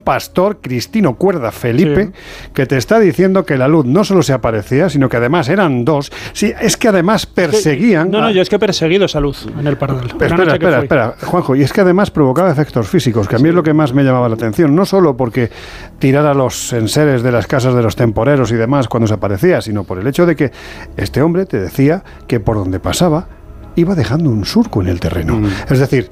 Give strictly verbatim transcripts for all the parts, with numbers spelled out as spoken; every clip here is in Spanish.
pastor Cristino Cuerda Felipe, sí, que te está diciendo que la luz no solo se aparecía, sino que además eran dos. Sí, es que además perseguían... No, no, a... yo es que he perseguido esa luz en el Pardal. Espera, espera, espera, Juanjo, y es que además provocaba efectos físicos, que a mí sí, es lo que más me llamaba la atención, no solo porque tirara los enseres de las casas de los temporeros y demás cuando se aparecía, sino por el hecho de que este hombre te decía que por donde pasaba iba dejando un surco en el terreno. Mm. Es decir...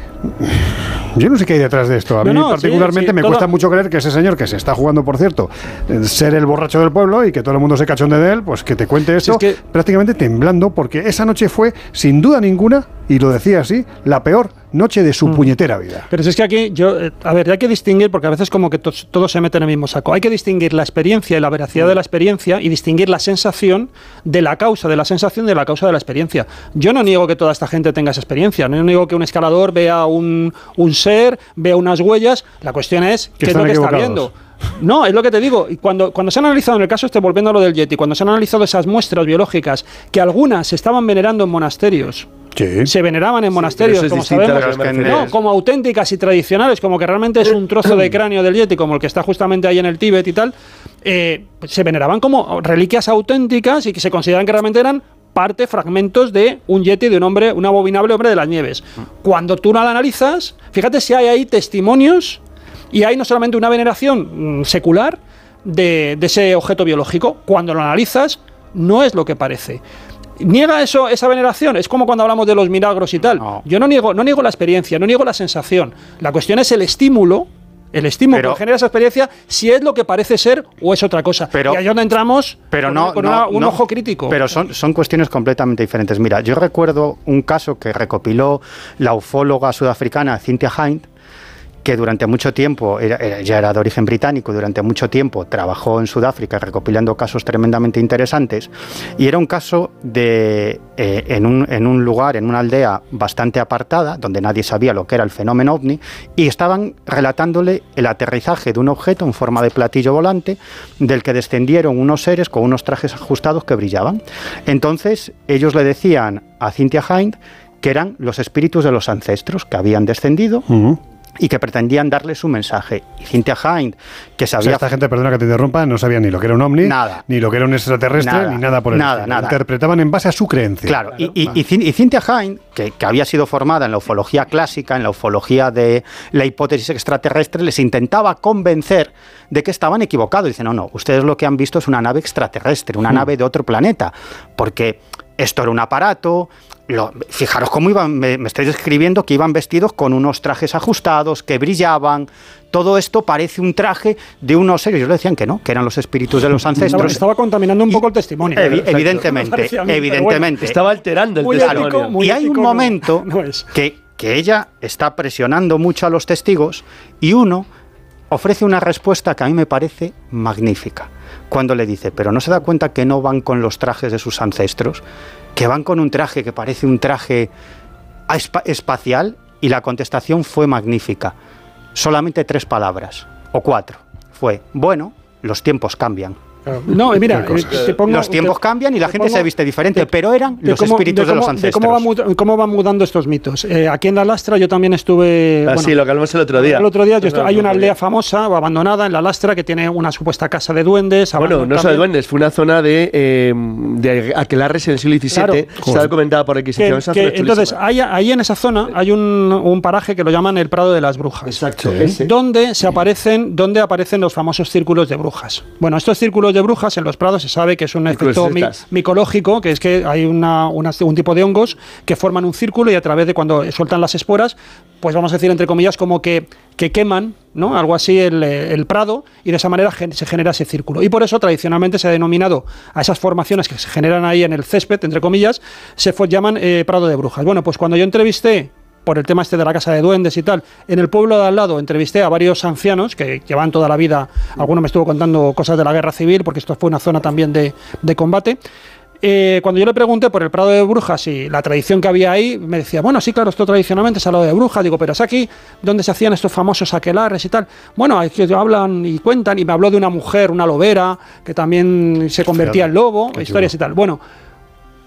Yo no sé qué hay detrás de esto. A no, mí no, particularmente sí, sí, me todo... cuesta mucho creer que ese señor que se está jugando, por cierto, ser el borracho del pueblo y que todo el mundo se cachonde de él, pues que te cuente esto sí, es que... prácticamente temblando, porque esa noche fue, sin duda ninguna, y lo decía así, la peor noche de su mm. puñetera vida. Pero si es que aquí, yo, a ver, hay que distinguir, porque a veces como que to- todo se mete en el mismo saco, hay que distinguir la experiencia y la veracidad mm. de la experiencia y distinguir la sensación de la causa de la sensación de la causa de la experiencia. Yo no niego que toda esta gente tenga esa experiencia, no niego que un escalador vea un, un ser, vea unas huellas, la cuestión es qué es lo que está viendo. No, es lo que te digo. Y cuando, cuando se han analizado, en el caso este, volviendo a lo del Yeti, cuando se han analizado esas muestras biológicas, que algunas se estaban venerando en monasterios, sí, se veneraban en monasterios, sí, como sabemos, no, como auténticas y tradicionales, como que realmente es un trozo de cráneo del Yeti, como el que está justamente ahí en el Tíbet y tal, eh, se veneraban como reliquias auténticas y que se consideran que realmente eran parte, fragmentos de un Yeti, de un hombre, un abominable hombre de las nieves. Cuando tú lo analizas, fíjate si hay ahí testimonios. Y hay no solamente una veneración mmm, secular de, de ese objeto biológico. Cuando lo analizas, no es lo que parece. ¿Niega eso, esa veneración? Es como cuando hablamos de los milagros y tal. No. Yo no niego, no niego la experiencia, no niego la sensación. La cuestión es el estímulo, el estímulo pero, que genera esa experiencia, si es lo que parece ser o es otra cosa. Pero, y ahí es donde entramos pero con, no, con no, una, un no, ojo crítico. Pero son, son cuestiones completamente diferentes. Mira, yo recuerdo un caso que recopiló la ufóloga sudafricana Cynthia Hind, que durante mucho tiempo, era, era, ya era de origen británico, durante mucho tiempo trabajó en Sudáfrica recopilando casos tremendamente interesantes, y era un caso de eh, en, un, en un lugar, en una aldea bastante apartada, donde nadie sabía lo que era el fenómeno ovni, y estaban relatándole el aterrizaje de un objeto en forma de platillo volante, del que descendieron unos seres con unos trajes ajustados que brillaban. Entonces ellos le decían a Cynthia Hind que eran los espíritus de los ancestros que habían descendido, uh-huh, y que pretendían darle su mensaje. Y Cynthia Hind, que sabía... O sea, esta gente, perdona que te interrumpa, no sabía ni lo que era un ovni, nada, ni lo que era un extraterrestre, nada, ni nada por el nada, estilo. Nada. Interpretaban en base a su creencia. Claro, claro. Y, y, y, y Cynthia Hind, que, que había sido formada en la ufología clásica, en la ufología de la hipótesis extraterrestre, les intentaba convencer de que estaban equivocados. Dicen, no, no, ustedes lo que han visto es una nave extraterrestre, una hmm. nave de otro planeta, porque esto era un aparato... Lo, fijaros cómo iban, me, me estáis describiendo que iban vestidos con unos trajes ajustados, que brillaban. Todo esto parece un traje de unos seres. Ellos le decían que no, que eran los espíritus de los ancestros. Estaba, estaba contaminando un y, poco el testimonio. Evi- evidentemente, mí, evidentemente. Bueno, estaba alterando el muy testimonio. Ético, muy y hay un momento no, no es. que, que ella está presionando mucho a los testigos y uno ofrece una respuesta que a mí me parece magnífica. Cuando le dice, pero no se da cuenta que no van con los trajes de sus ancestros, que van con un traje que parece un traje espa- espacial, y la contestación fue magnífica. Solamente tres palabras, o cuatro. Fue, bueno, los tiempos cambian. No, mira, te pongo, los tiempos te, cambian y la gente pongo, se viste diferente, te, pero eran los cómo, espíritus de, de, cómo, de los ancestros. De cómo, va, cómo van mudando estos mitos. Eh, aquí en La Lastra yo también estuve... Ah, bueno, sí, lo que hablamos el otro día. El otro día yo estuve, hay una aldea famosa o abandonada en La Lastra que tiene una supuesta casa de duendes. Bueno, no solo de duendes, fue una zona de, eh, de aquelarres en el siglo diecisiete. Claro, está documentada por Inquisición. Que, que, entonces, hay, ahí en esa zona hay un, un paraje que lo llaman el Prado de las Brujas. Exacto. Sí. Donde, se aparecen, donde aparecen los famosos círculos de brujas. Bueno, estos círculos de brujas en los prados se sabe que es un efecto mi, micológico, que es que hay una, una, un tipo de hongos que forman un círculo y a través de cuando sueltan las esporas, pues vamos a decir entre comillas como que, que queman, ¿no? Algo así el, el prado, y de esa manera gen, se genera ese círculo. Y por eso tradicionalmente se ha denominado a esas formaciones que se generan ahí en el césped, entre comillas, se fue, llaman eh, Prado de Brujas. Bueno, pues cuando yo entrevisté por el tema este de la casa de duendes y tal, en el pueblo de al lado entrevisté a varios ancianos que llevan toda la vida, alguno me estuvo contando cosas de la guerra civil, porque esto fue una zona también de, de combate. Eh, cuando yo le pregunté por el Prado de Brujas y la tradición que había ahí, me decía, bueno, sí, claro, esto tradicionalmente es hablado de brujas. Digo, pero es aquí donde se hacían estos famosos aquelarres y tal. Bueno, es que hablan y cuentan, y me habló de una mujer, una lobera, que también se convertía en lobo, historias y tal. Bueno,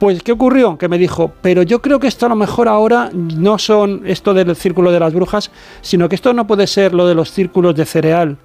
Pues, ¿qué ocurrió? Que me dijo, pero yo creo que esto a lo mejor ahora no son esto del círculo de las brujas, sino que esto no puede ser lo de los círculos de cereal